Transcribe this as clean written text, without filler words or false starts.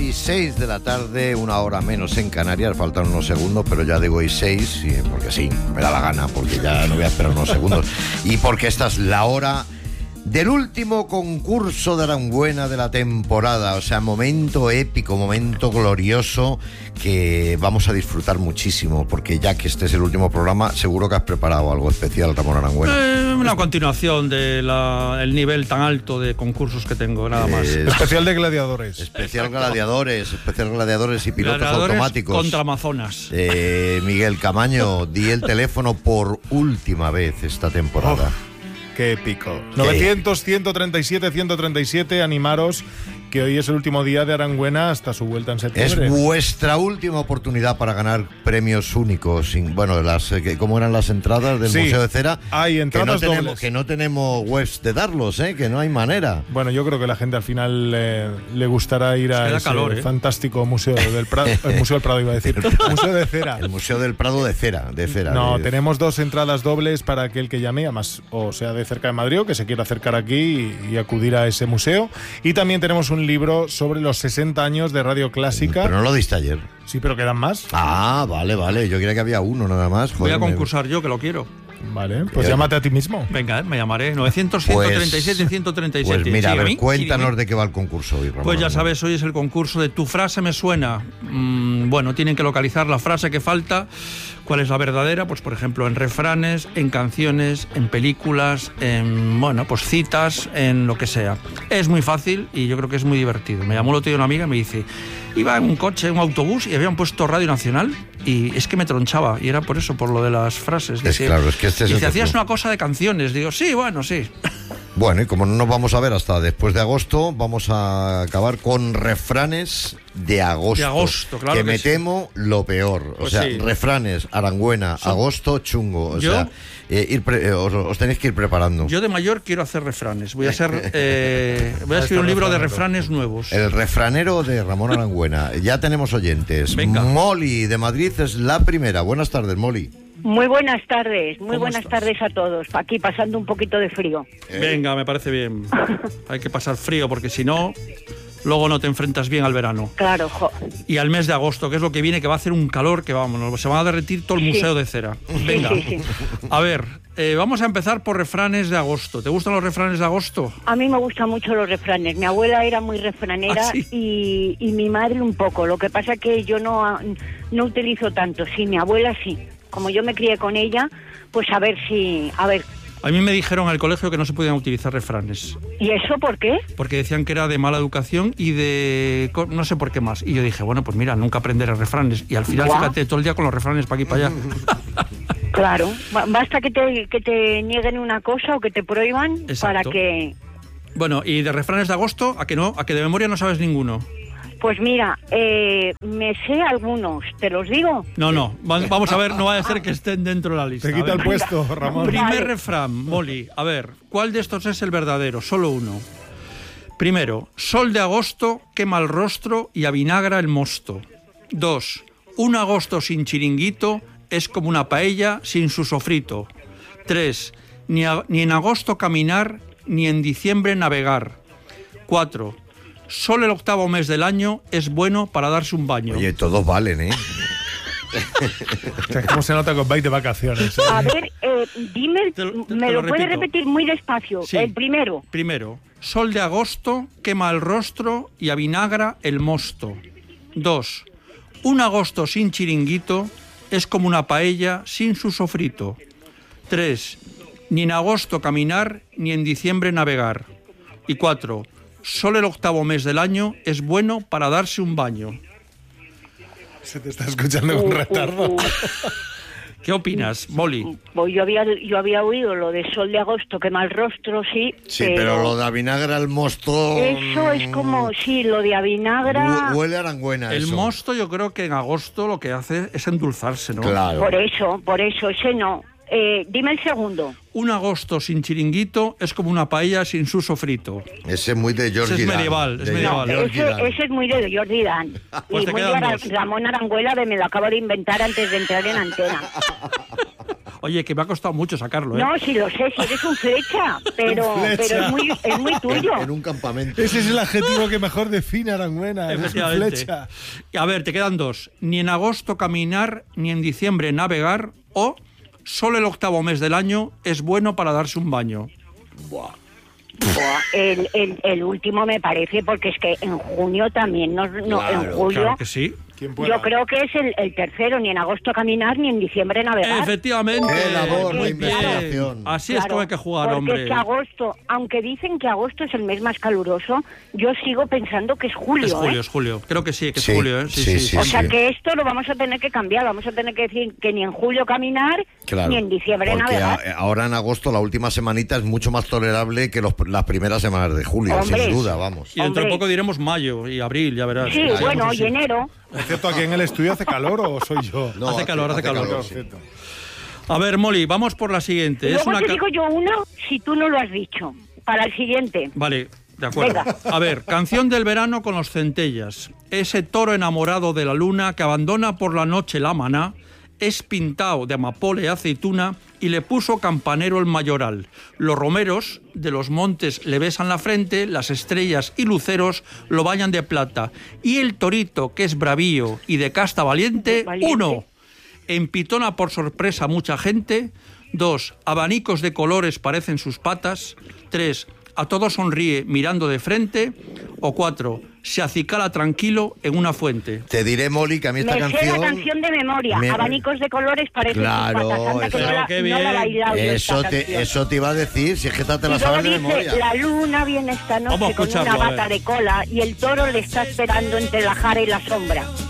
y 6 de la tarde, una hora menos en Canarias, faltan unos segundos, pero ya digo y 6, porque sí, me da la gana, porque ya no voy a esperar unos segundos, y porque esta es la hora del último concurso de Aranguena de la temporada, o sea, momento épico, momento glorioso que vamos a disfrutar muchísimo, porque ya que este es el último programa, seguro que has preparado algo especial, Ramón Aranguena. Una continuación del nivel tan alto de concursos que tengo, nada más. Especial de gladiadores. Especial gladiadores y pilotos gladiadores automáticos. Contra Amazonas. Miguel Camaño, di el teléfono por última vez esta temporada. Qué épico. 900-137-137, animaros, que hoy es el último día de Aranguena hasta su vuelta en septiembre. Es vuestra última oportunidad para ganar premios únicos. Bueno, ¿cómo eran las entradas del Museo de Cera? Hay entradas dobles. Que no tenemos webs de darlos, que no hay manera. Bueno, yo creo que la gente al final le gustará ir a ese fantástico Museo del Prado. El Museo del Prado iba a decir. Museo de Cera. El Museo del Prado de Cera. No, tenemos 2 entradas dobles para aquel que llame, además, o sea de cerca de Madrid, o que se quiera acercar aquí y acudir a ese museo. Y también tenemos un libro sobre los 60 años de Radio Clásica. Pero no lo diste ayer. Sí, pero quedan más. Ah, vale. Yo creía que había uno nada más. Voy a concursar yo, que lo quiero. Vale, pues llámate a ti mismo. Venga, me llamaré. 900-137-137. Pues mira, sí, a ver, cuéntanos de qué va el concurso hoy, Ramón. Pues ya sabes, hoy es el concurso de Tu frase me suena. Bueno, tienen que localizar la frase que falta. ¿Cuál es la verdadera? Pues por ejemplo, en refranes, en canciones, en películas, en, pues citas, en lo que sea. Es muy fácil y yo creo que es muy divertido. Me llamó el otro día una amiga y me dice, iba en un coche, en un autobús y habían puesto Radio Nacional y es que me tronchaba, y era por eso, por lo de las frases. Dice, claro, es que este es dice, hacías una cosa de canciones. Digo, sí. Bueno, y como no nos vamos a ver hasta después de agosto, vamos a acabar con refranes de agosto. De agosto, claro. Que me temo lo peor. Pues o sea, sí. Refranes, Aranguena, agosto, chungo. O sea, os tenéis que ir preparando. Yo de mayor quiero hacer refranes. Voy a escribir un libro de refranes nuevos. El refranero de Ramón Aranguena. Ya tenemos oyentes. Venga. Molly de Madrid es la primera. Buenas tardes, Molly. Muy buenas tardes, tardes a todos. Aquí pasando un poquito de frío. Venga, me parece bien. Hay que pasar frío porque si no, luego no te enfrentas bien al verano. Claro, Y al mes de agosto, que es lo que viene, que va a hacer un calor que vámonos, se va a derretir todo el Museo de Cera. Venga, sí. A ver, vamos a empezar por refranes de agosto. ¿Te gustan los refranes de agosto? A mí me gustan mucho los refranes. Mi abuela era muy refranera. ¿Sí? y mi madre un poco. Lo que pasa es que yo no utilizo tanto. Sí, mi abuela sí. Como yo me crié con ella, pues a ver. A mí me dijeron en el colegio que no se podían utilizar refranes. ¿Y eso por qué? Porque decían que era de mala educación y de no sé por qué más. Y yo dije, bueno, pues mira, nunca aprenderé refranes. Y al final, fíjate, todo el día con los refranes para aquí y para allá. Claro, basta que te nieguen una cosa o que te prohíban. Exacto. Para que... Bueno, y de refranes de agosto, ¿a que no? ¿A que de memoria no sabes ninguno? Pues mira, me sé algunos, ¿te los digo? No, vamos a ver, no vaya a ser que estén dentro de la lista. Te quita el puesto, Ramón. Primer refrán, Molly, a ver, ¿cuál de estos es el verdadero? Solo uno. Primero, sol de agosto quema el rostro y avinagra el mosto. 2, un agosto sin chiringuito es como una paella sin su sofrito. 3, ni en agosto caminar, ni en diciembre navegar. 4, solo el octavo mes del año es bueno para darse un baño. Oye, todos valen, ¿eh? ¿Cómo se nota con 20 vacaciones? A ver, dime, me lo puedes repetir muy despacio. Sí. El primero. Primero, sol de agosto quema el rostro y avinagra el mosto. 2, un agosto sin chiringuito es como una paella sin su sofrito. 3, ni en agosto caminar, ni en diciembre navegar. Y 4, solo el octavo mes del año es bueno para darse un baño. Se te está escuchando con retardo. ¿Qué opinas, Molly? Pues yo había oído lo de sol de agosto, quema el rostro, sí. Sí, pero lo de avinagra el mosto... Eso es como, sí, lo de avinagra... Huele a Aranguena, El eso. mosto yo creo que en agosto lo que hace es endulzarse, ¿no? Claro. Por eso, ese no. Dime el segundo. Un agosto sin chiringuito es como una paella sin su sofrito. Ese es muy de George Ese es Dan. medieval, es medieval. Ese es muy de Jordi Dan. Pues y te muy quedan de dos. Ramón Aranguela, me lo acabo de inventar antes de entrar en antena. Oye, que me ha costado mucho sacarlo, ¿eh? No, sí lo sé, si eres un flecha, pero es muy tuyo. En un campamento. Ese es el adjetivo que mejor define a Arangüena. Es un Efectivamente. flecha. A ver, te quedan dos. Ni en agosto caminar, ni en diciembre navegar, o solo el 8º mes del año es bueno para darse un baño. Buah. Buah, el último me parece, porque es que en junio también, en Claro, julio... Claro que sí. ¿Quién pueda? Yo creo que es el tercero, ni en agosto caminar, ni en diciembre navegar. Efectivamente. Qué labor de Bien. investigación. Así es Claro, como hay que jugar, porque hombre. es que agosto, aunque dicen que agosto es el mes más caluroso, yo sigo pensando que es julio, Es julio, ¿eh? es julio. Creo que sí, que Sí, es julio, ¿eh? sí. O sea que esto lo vamos a tener que cambiar, vamos a tener que decir que ni en julio caminar, Claro, ni en diciembre porque navegar. ahora en agosto, la última semanita, es mucho más tolerable que las primeras semanas de julio, Hombre. sin duda, vamos. Y dentro de Hombre. poco diremos mayo y abril, ya verás. Sí, Vamos bueno, así. y enero. Por cierto, ¿aquí en el estudio hace calor o soy yo? No, Hace calor. sí. Perfecto. A ver, Molly, vamos por la siguiente. Luego te ca- digo yo uno si tú no lo has dicho. Para el siguiente. Vale, de acuerdo. Venga. A ver, canción del verano con los centellas. Ese toro enamorado de la luna que abandona por la noche la maná, es pintado de amapola y aceituna y le puso campanero el mayoral. Los romeros de los montes le besan la frente, las estrellas y luceros lo bañan de plata. Y el torito, que es bravío y de casta valiente, Valiente. 1. Empitona por sorpresa a mucha gente. 2. Abanicos de colores parecen sus patas. 3. A todos sonríe mirando de frente. O 4. Se acicala tranquilo en una fuente. Te diré, Molly, que a mí esta Me sé canción... la canción de memoria. me- Abanicos de colores parecen Claro, sus patas. Anda, que eso. no la, Qué no bien. la he bailado yo Eso esta canción. eso te iba a decir, si es que esta te la Y luego sabes de dice, memoria. la luna viene esta Vamos a noche con escucharlo, una a bata ver. de cola y el toro le está esperando entre la jara y la sombra.